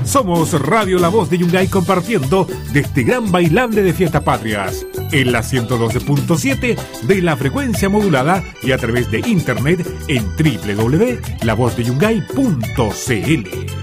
Somos Radio La Voz de Yungay, compartiendo de este gran bailable de fiestas patrias en la 112.7 de la frecuencia modulada y a través de internet en www.lavozdeyungay.cl.